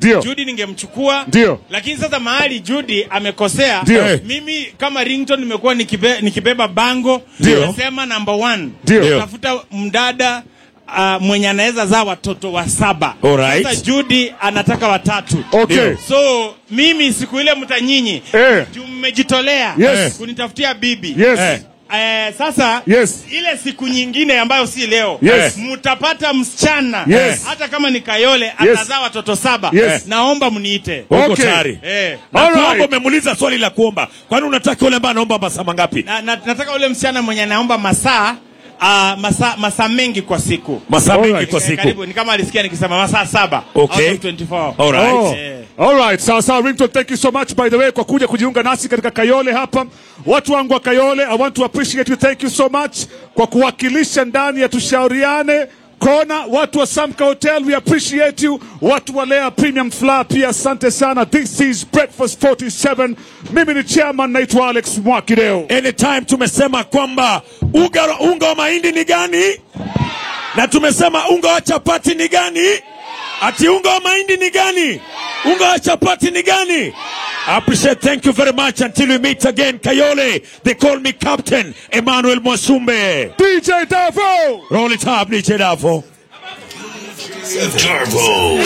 Judy ningemchukua. Lakini sasa mahali Judy amekosea, mimi kama ringtone nimekuwa nikibeba bango nasema number 1. Tafuta mdada mwenye anaweza zaa watoto wa 7. Sasa Judy anataka watatu. So mimi siku ile mtanyinyi mmejitolea kunitafutia bibi. Sasa ile siku nyingine ambayo si leo mtapata msichana hata kama ni Kayole atazaa watoto 7. Naomba mniite. Uko tayari? Naomba umemuuliza swali la kuomba. Kwani unataka yule ambaye anaomba masaa mangapi? Nataka yule msichana mwenye anaomba masaa mengi kwa siku. Masaa mengi kwa siku. Karibu ni kama alisikia nikisema masaa 7 okay. out of 24. Alright, sawa Ringtone, thank you so much by the way kwa kuja kujiunga nasi katika Kayole hapa. Watu wangu wa Kayole, I want to appreciate you, thank you so much kwa kuwakilisha ndani ya Tushauriane Kona. Watu wa Samka Hotel, we appreciate you. Watu wa Lea Premium Flour pia asante sana. This is Breakfast 47. Mimi ni chairman naitwa Alex Mwakideo. Anytime tumesema kwamba unga wa mahindi ni gani? Na tumesema unga wa chapati ni gani? Ati unga wa mahindi ni gani? Unga wa chapati ni gani? I appreciate, thank you very much. Until we meet again, Kayole. They call me Captain Emmanuel Mwasumbe. DJ Davo! Roll it up, DJ Davo. Turbo.